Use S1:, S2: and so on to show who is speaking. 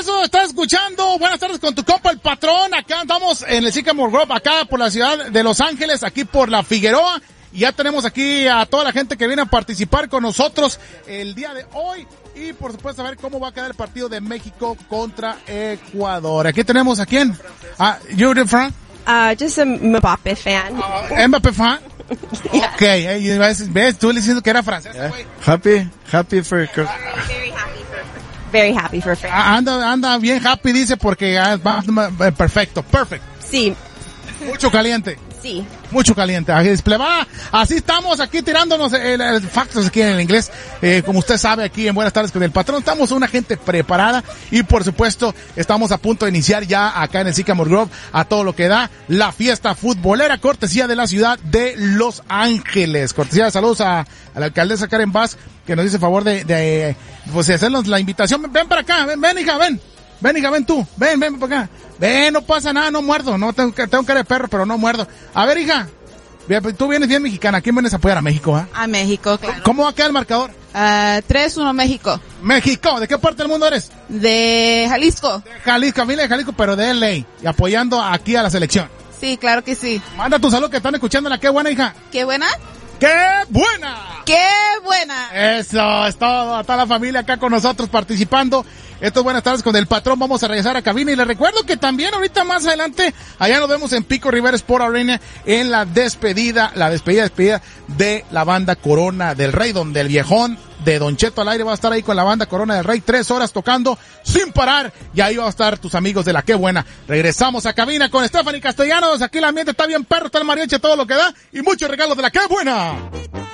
S1: eso estás escuchando. Buenas tardes con tu compa el patrón. Acá andamos en el Sycamore Grove, acá por la ciudad de Los Ángeles, aquí por la Figueroa. Y ya tenemos aquí a toda la gente que viene a participar con nosotros el día de hoy. Y por supuesto a ver cómo va a quedar el partido de México contra Ecuador. Aquí tenemos a quién. You're from?
S2: Just a Mbappé fan.
S1: Mbappé fan.
S2: Yeah.
S1: Okay, ves, tú le diciendo que era francés, güey.
S3: Happy for
S2: Very happy for France.
S1: Anda bien happy, dice, porque perfecto.
S2: Sí.
S1: Mucho caliente.
S2: Sí.
S1: Mucho caliente. Así estamos aquí tirándonos el factos aquí en el inglés. Como usted sabe, aquí en Buenas Tardes con el Patrón, estamos una gente preparada y por supuesto estamos a punto de iniciar ya acá en el Sycamore Grove a todo lo que da la fiesta futbolera, cortesía de la ciudad de Los Ángeles. Cortesía de saludos a la alcaldesa Karen Bass, que nos dice favor de hacernos la invitación. Ven para acá, ven hija, ven. Ven, hija, ven tú. Ven para acá. Ven, no pasa nada, no muerdo. No tengo cara de perro, pero no muerdo. A ver, hija. Tú vienes bien mexicana. ¿A quién vienes a apoyar? ¿A México,
S4: A México, claro.
S1: ¿Cómo va a quedar el marcador?
S4: 3-1 México.
S1: México. ¿De qué parte del mundo eres?
S4: De Jalisco.
S1: De Jalisco, familia de Jalisco, pero de LA. Y apoyando aquí a la selección.
S4: Sí, claro que sí.
S1: Manda tu saludo que están escuchando la Qué Buena, hija.
S4: ¿Qué buena?
S1: ¡Qué buena!
S4: ¡Qué buena!
S1: Eso es todo. A toda la familia acá con nosotros participando. Esto es Buenas Tardes con el Patrón. Vamos a regresar a cabina y les recuerdo que también ahorita más adelante allá nos vemos en Pico Rivera Sport Arena en la despedida de la banda Corona del Rey, donde el viejón de Don Cheto al aire va a estar ahí con la banda Corona del Rey 3 horas tocando sin parar y ahí va a estar tus amigos de la Qué Buena. Regresamos a cabina con Stephanie Castellanos. Aquí el ambiente está bien perro, está el mariachi, todo lo que da y muchos regalos de la Qué Buena.